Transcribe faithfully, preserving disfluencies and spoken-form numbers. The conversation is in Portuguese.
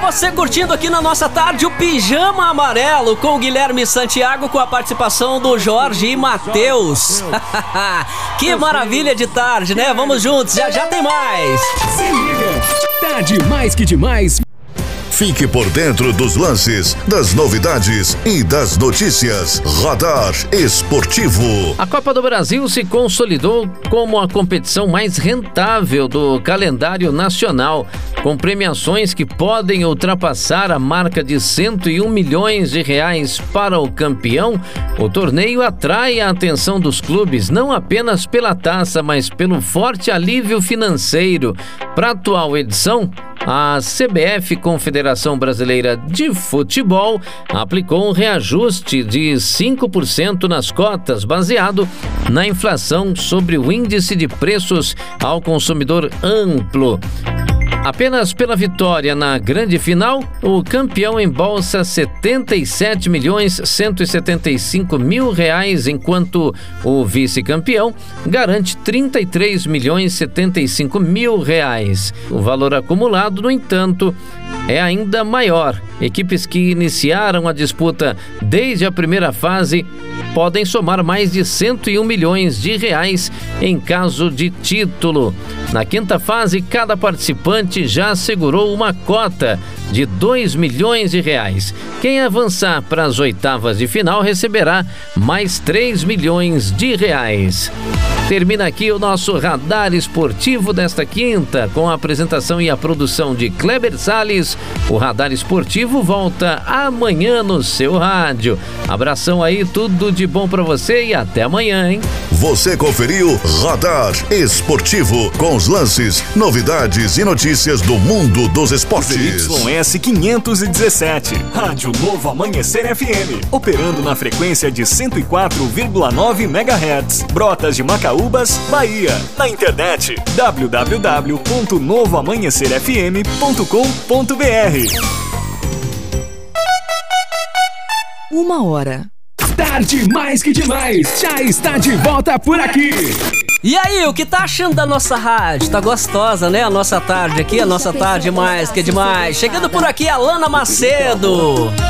você curtindo aqui na nossa tarde o Pijama Amarelo com o Guilherme Santiago, com a participação do Jorge e Matheus. Que maravilha de tarde, né? Vamos juntos, já já tem mais. Se liga, tá demais que demais. Fique por dentro dos lances, das novidades e das notícias. Radar Esportivo. A Copa do Brasil se consolidou como a competição mais rentável do calendário nacional, com premiações que podem ultrapassar a marca de cento e um milhões de reais para o campeão. O torneio atrai a atenção dos clubes não apenas pela taça, mas pelo forte alívio financeiro. Para a atual edição, a C B F, Confederação Brasileira de Futebol, aplicou um reajuste de cinco por cento nas cotas, baseado na inflação sobre o índice de preços ao consumidor amplo. Apenas pela vitória na grande final, o campeão embolsa setenta e sete milhões cento e setenta e cinco mil reais, enquanto o vice-campeão garante trinta e três milhões setenta e cinco mil reais. O valor acumulado, no entanto, é ainda maior. Equipes que iniciaram a disputa desde a primeira fase podem somar mais de cento e um milhões de reais em caso de título. Na quinta fase, cada participante já assegurou uma cota de dois milhões de reais. Quem avançar para as oitavas de final receberá mais três milhões de reais. Termina aqui o nosso Radar Esportivo desta quinta, com a apresentação e a produção de Kleber Salles. O Radar Esportivo volta amanhã no seu rádio. Abração aí, tudo de bom pra você e até amanhã, hein? Você conferiu Radar Esportivo, com os lances, novidades e notícias do mundo dos esportes. Y S quinhentos e dezessete, Rádio Novo Amanhecer F M, operando na frequência de cento e quatro vírgula nove megahertz, Brotas de Macaúbas, Bahia. Na internet, w w w ponto novo amanhecer f m ponto com ponto b r. Uma hora. Tarde mais que demais, já está de volta por aqui. E aí, o que tá achando da nossa rádio? Tá gostosa, né? A nossa tarde aqui, a nossa tarde mais que demais. Chegando por aqui, Alana Macedo.